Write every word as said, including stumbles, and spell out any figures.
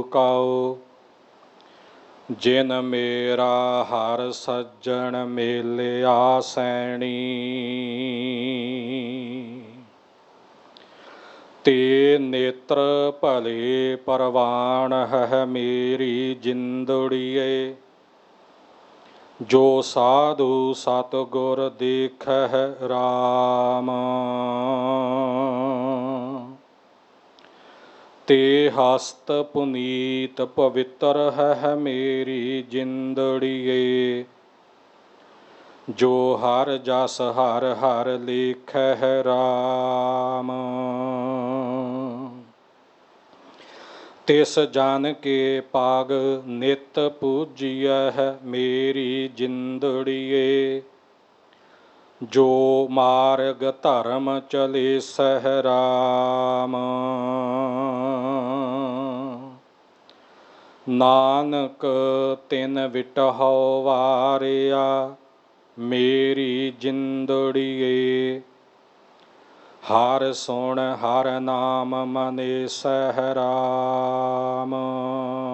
Q ਜਿਨ ਮੇਰਾ ਹਰ ਸੱਜਣ ਮੇਲਿਆ ਸੈਣੀ। ਤੇ ਨੇਤਰ ਭਲੇ ਪਰਵਾਨ ਹੈ ਮੇਰੀ ਜਿੰਦੜੀਏ। ਜੋ ਸਾਧੂ ਸਤਿਗੁਰ ਦੇਖਹਿ ਰਾਮ। ਤੇ ਹਸਤ ਪੁਨੀਤ ਪਵਿੱਤਰ ਹੈ ਮੇਰੀ ਜਿੰਦੜੀਏ। ਜੋ ਹਰ ਜਸ ਹਰ ਹਰ ਲੇਖਹਿ ਰਾਮ। ਤਿਸ ਜਨ ਕੇ ਪਾਗ ਨਿਤ ਪੂਜੀਐ ਮੇਰੀ ਜਿੰਦੜੀਏ। ਜੋ ਮਾਰਗ ਧਰਮ ਚਲੇ ਸਹਿ ਰਾਮ। ਨਾਨਕ ਤਿਨ ਵਿਟਹੁ ਵਾਰਿਆ ਮੇਰੀ ਜਿੰਦੜੀਏ। ਹਰ ਸੁਣ ਹਰ ਨਾਮ ਮਨਿ ਸਹਿ ਰਾਮ।